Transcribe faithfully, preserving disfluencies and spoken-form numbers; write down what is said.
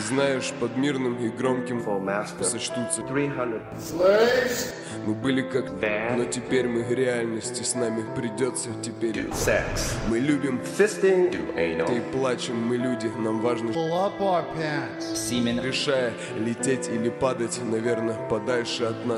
Знаешь, под мирным и громким сочтутся. Мы были как That. но теперь мы в реальности. С нами придется теперь. Do sex. Мы любим Fisting. Do anal. и плачем, мы люди. Нам важно, Pull up our pants. Semen. решая лететь или падать, наверное, подальше от нас.